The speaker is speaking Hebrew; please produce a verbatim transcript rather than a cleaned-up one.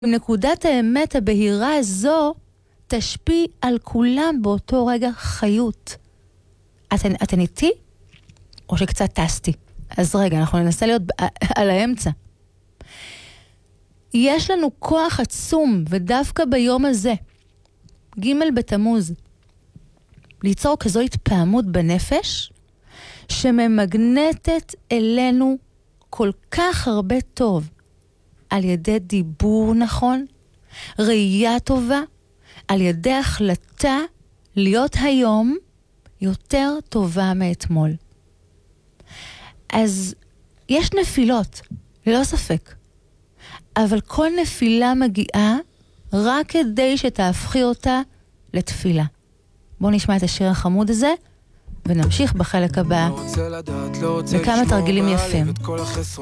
נקודת האמת הבהירה הזו תשפיע על כולם באותו רגע חיות. אתן, אתן איתי? או שקצת טסתי? אז רגע, אנחנו ננסה להיות על האמצע. יש לנו כוח עצום, ודווקא ביום הזה, ג' בתמוז, ליצור כזו התפעמות בנפש, שממגנטת אלינו כל כך הרבה טוב, על ידי דיבור נכון, ראייה טובה, על ידי החלטה להיות היום יותר טובה מאתמול. אז יש נפילות, ללא ספק. אבל כל נפילה מגיעה רק כדי שתהפכי אותה לתפילה. בואו נשמע את השיר החמוד הזה, ונמשיך בחלק הבא לכמה תרגילים יפים.